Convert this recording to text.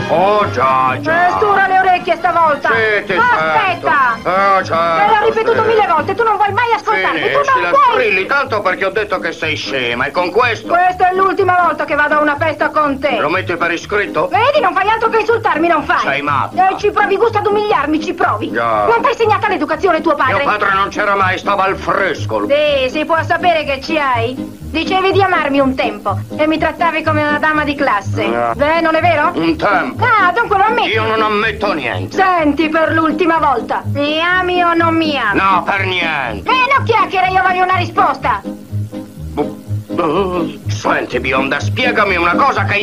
Oh già, già. Stura le orecchie stavolta. Sì, ti Aspetta. sento. Oh, certo, Te l'ho ripetuto sì. 1000 volte, tu non vuoi mai ascoltarmi, tu Finisci non la vuoi. strilli tanto perché ho detto che sei scema e con questo... Questa è l'ultima volta che vado a una festa con te. Lo metti per iscritto? Vedi, non fai altro che insultarmi, non fai. Sei matta. E ci provi gusto ad umiliarmi, ci provi. Già. Non ti ha insegnata l'educazione tuo padre? Mio padre non c'era mai, stava al fresco. Sì, si può sapere che ci hai? Dicevi di amarmi un tempo e mi trattavi come una dama di classe. No. Beh, non è vero? Un tempo. Ah, dunque lo ammetti. Io non ammetto niente. Senti, per l'ultima volta, mi ami o non mi ami? No, per niente. Non chiacchiere, io voglio una risposta. Senti, bionda, spiegami una cosa che